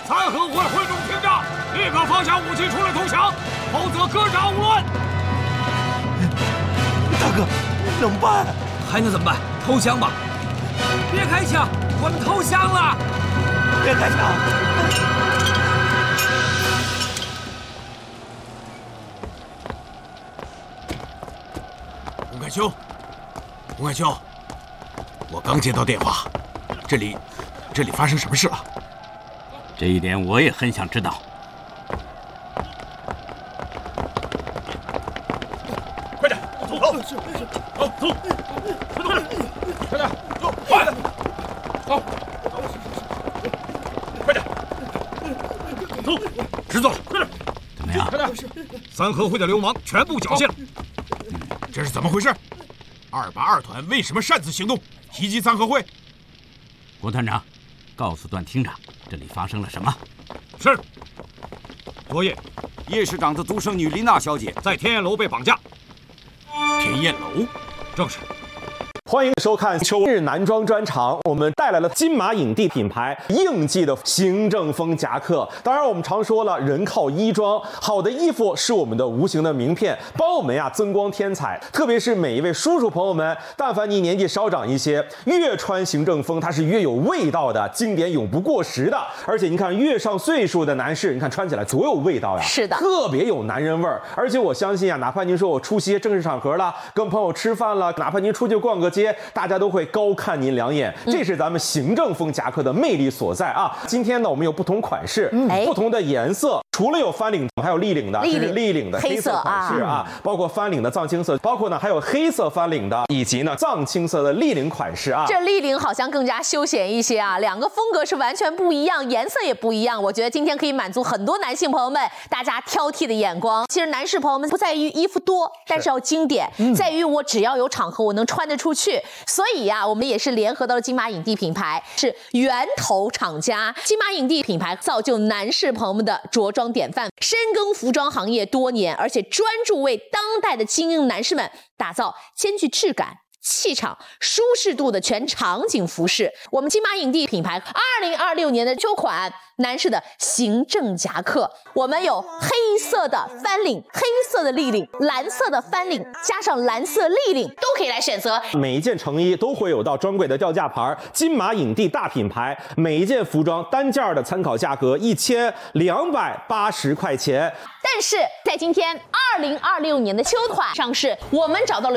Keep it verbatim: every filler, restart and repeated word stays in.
三合会会众听着，立刻放下武器出来投降，否则各斩无论。 大哥，怎么办？ 还能怎么办？投降吧！别开枪，我们投降了！ 别开枪！ 洪凯兄，洪凯兄，我刚接到电话，这里，这里发生什么事了？ 这一点我也很想知道。 快点，走，走，走，走，快点，快点，走，快点，走，快点，走，知道了，快点， 怎么样？ 快点，三合会的流氓全部缴械了。这是怎么回事？二八二团为什么擅自行动，袭击三合会？ 郭团长，告诉段厅长，这里发生了什么？ 是。昨夜， 叶市长的独生女丽娜小姐在天燕楼被绑架。天燕楼，正是。 欢迎收看秋日男装专场，我们带来了金马影帝品牌应季的行政风夹克。当然，我们常说了，人靠衣装，好的衣服是我们的无形的名片，帮我们呀增光添彩。特别是每一位叔叔朋友们，但凡你年纪稍长一些，越穿行政风，它是越有味道的，经典永不过时的。而且你看，越上岁数的男士，你看穿起来多有味道呀， 是的， 特别有男人味儿。而且我相信啊，哪怕您说我出席正式场合了，跟朋友吃饭了，哪怕您出去逛个街，大家都会高看您两眼，这是咱们行政风夹克的魅力所在啊！今天呢，我们有不同款式、嗯、不同的颜色，除了有翻领，还有立领的，这是立领的黑色款式啊，包括翻领的藏青色，包括呢还有黑色翻领的，以及呢藏青色的立领款式啊。 这立领好像更加休闲一些啊，两个风格是完全不一样，颜色也不一样。我觉得今天可以满足很多男性朋友们大家挑剔的眼光。其实男士朋友们不在于衣服多，但是要经典，嗯、在于我只要有场合我能穿得出去。所以呀、啊，我们也是联合到了金马影帝品牌，是源头厂家。金马影帝品牌造就男士朋友们的着装典范，深耕服装行业多年，而且专注为当代的精英男士们打造兼具质感、气场、舒适度的全场景服饰。我们金马影帝品牌二零二六年的秋款男士的行政夹克，我们有黑色的翻领、黑色的立领、蓝色的翻领，加上蓝色立领，都可以来选择。 每一件成衣都会有到专柜的吊架牌，金马影帝大品牌，每一件服装单件的参考价格一千两百八十块钱。 但是在今天二零二六年的秋款上市，我们找到了